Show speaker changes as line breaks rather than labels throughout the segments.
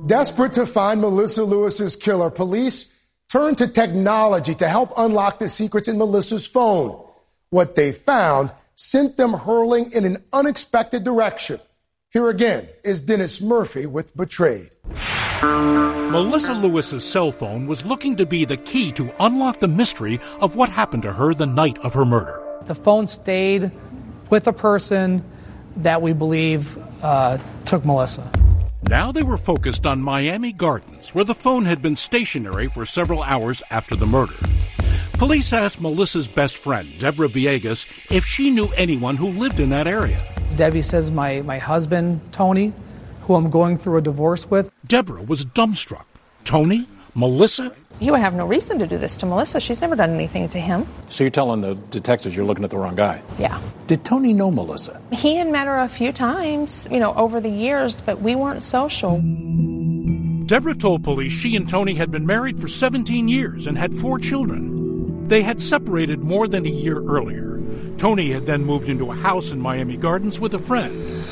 Desperate to find Melissa Lewis's killer, police turned to technology to help unlock the secrets in Melissa's phone. What they found sent them hurling in an unexpected direction. Here again is Dennis Murphy with Betrayed.
Melissa Lewis's cell phone was looking to be the key to unlock the mystery of what happened to her the night of her murder.
The phone stayed with a person that we believe took Melissa.
Now they were focused on Miami Gardens, where the phone had been stationary for several hours after the murder. Police asked Melissa's best friend, Deborah Villegas, if she knew anyone who lived in that area.
Debbie says my husband, Tony, who I'm going through a divorce with.
Deborah was dumbstruck. Tony? Melissa?
He would have no reason to do this to Melissa. She's never done anything to him.
So you're telling the detectives you're looking at the wrong guy?
Yeah.
Did Tony know Melissa?
He had met her a few times, over the years, but we weren't social.
Deborah told police she and Tony had been married for 17 years and had 4 children. They had separated more than a year earlier. Tony had then moved into a house in Miami Gardens with a friend.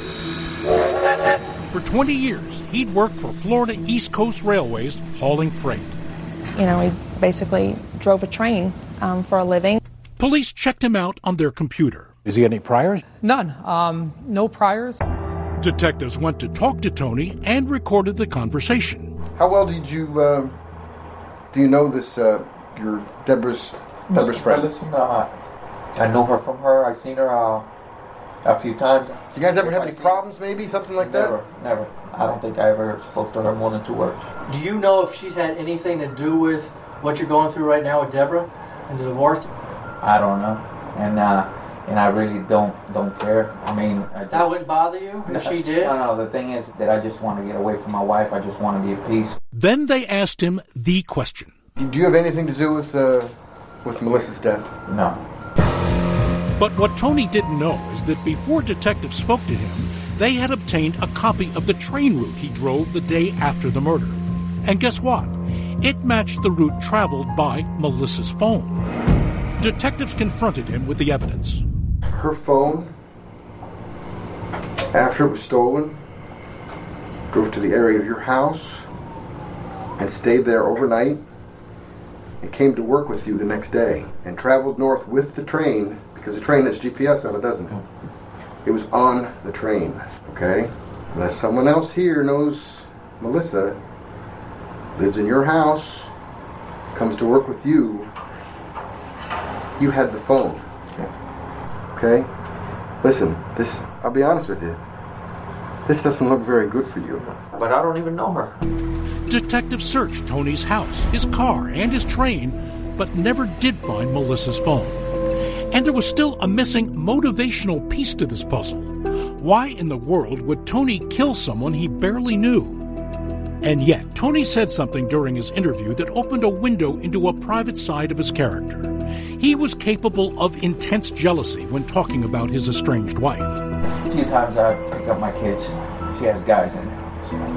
For 20 years, he'd worked for Florida East Coast Railways hauling freight.
He basically drove a train for a living.
Police checked him out on their computer.
Does he have any priors?
None. No priors.
Detectives went to talk to Tony and recorded the conversation.
How well did you, do you know this, your Deborah's friend?
Listen, I know her from her. I've seen her a few times.
You guys ever have any problems, maybe? Something like that?
Never. I don't think I ever spoke to her more than 2 words.
Do you know if she's had anything to do with what you're going through right now with Deborah and the divorce?
I don't know. And I really don't care. I mean...
That wouldn't bother you if she did?
No, the thing is that I just want to get away from my wife. I just want to be at peace.
Then they asked him the question.
Do you have anything to do with Melissa's death?
No.
But what Tony didn't know is that before detectives spoke to him, they had obtained a copy of the train route he drove the day after the murder. And guess what? It matched the route traveled by Melissa's phone. Detectives confronted him with the evidence.
Her phone, after it was stolen, drove to the area of your house and stayed there overnight and came to work with you the next day and traveled north with the train, because the train has GPS on it, doesn't it? It was on the train, okay? Unless someone else here knows Melissa, lives in your house, comes to work with you, you had the phone, okay? Listen, this, I'll be honest with you, this doesn't look very good for you.
But I don't even know her.
Detectives searched Tony's house, his car, and his train, but never did find Melissa's phone. And there was still a missing motivational piece to this puzzle. Why in the world would Tony kill someone he barely knew? And yet, Tony said something during his interview that opened a window into a private side of his character. He was capable of intense jealousy when talking about his estranged wife.
A few times I pick up my kids. She has guys in there. So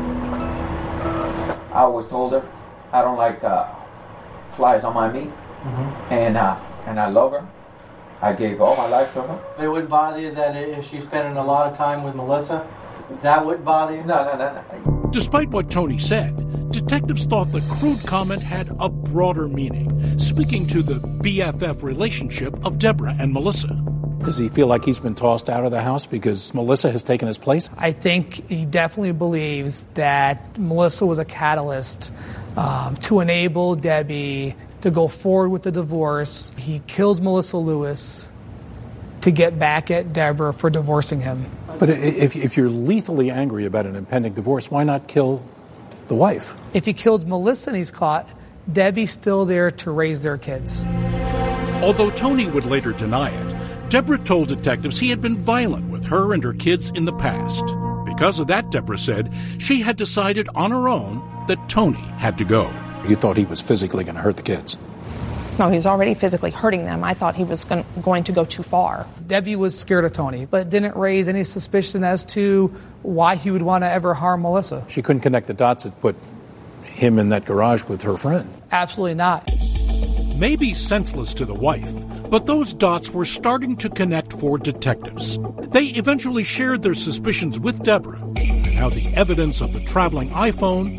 I always told her I don't like flies on my meat, and I love her. I gave all my life to her.
It wouldn't bother you that if she's spending a lot of time with Melissa? That wouldn't bother you?
No.
Despite what Tony said, detectives thought the crude comment had a broader meaning, speaking to the BFF relationship of Deborah and Melissa.
Does he feel like he's been tossed out of the house because Melissa has taken his place?
I think he definitely believes that Melissa was a catalyst to enable Debbie to go forward with the divorce. He kills Melissa Lewis to get back at Deborah for divorcing him.
But if you're lethally angry about an impending divorce, why not kill the wife?
If he kills Melissa and he's caught, Debbie's still there to raise their kids.
Although Tony would later deny it, Deborah told detectives he had been violent with her and her kids in the past. Because of that, Deborah said, she had decided on her own that Tony had to go.
You thought he was physically going to hurt the kids?
No, he was already physically hurting them. I thought he was going to go too far.
Debbie was scared of Tony, but didn't raise any suspicion as to why he would want to ever harm Melissa.
She couldn't connect the dots that put him in that garage with her friend.
Absolutely not.
Maybe senseless to the wife, but those dots were starting to connect for detectives. They eventually shared their suspicions with Deborah, and how the evidence of the traveling iPhone